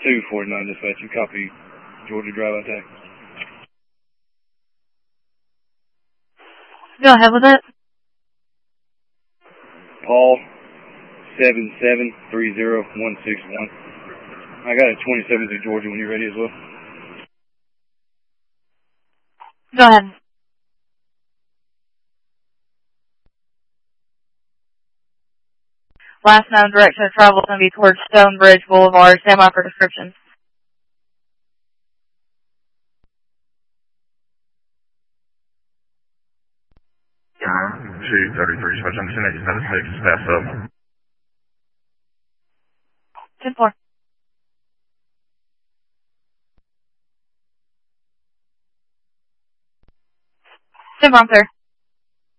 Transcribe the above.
249 dispatch, you copy Georgia drive attack. Go ahead with it. Paul 7730161. I got a 27 through Georgia when you're ready as well. Go ahead. Last known direction of travel is going to be towards Stonebridge Boulevard. Stand by for description. Yeah, 233, so junction 876, fast up. 10-4. Stand by, sir.